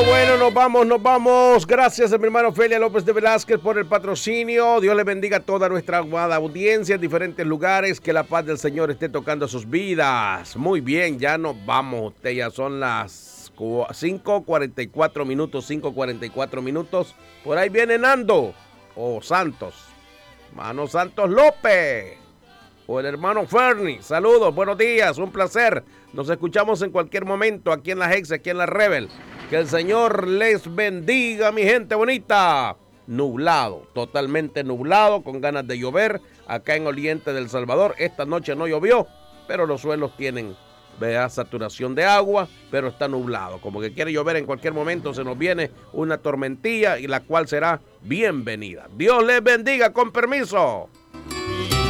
Bueno, nos vamos. Gracias a mi hermano Felia López de Velázquez por el patrocinio. Dios le bendiga a toda nuestra amada audiencia en diferentes lugares. Que la paz del Señor esté tocando sus vidas. Muy bien, ya nos vamos. Ya son las 5:44 minutos, 5:44 minutos. Por ahí viene Nando o Santos. Mano Santos López. O el hermano Fernie. Saludos, buenos días, un placer. Nos escuchamos en cualquier momento aquí en la Hex, aquí en la Rebel. Que el Señor les bendiga, mi gente bonita. Nublado, totalmente nublado, con ganas de llover acá en Oriente del Salvador. Esta noche no llovió, pero los suelos tienen, vea, saturación de agua, pero está nublado. Como que quiere llover en cualquier momento, se nos viene una tormentilla y la cual será bienvenida. Dios les bendiga, con permiso.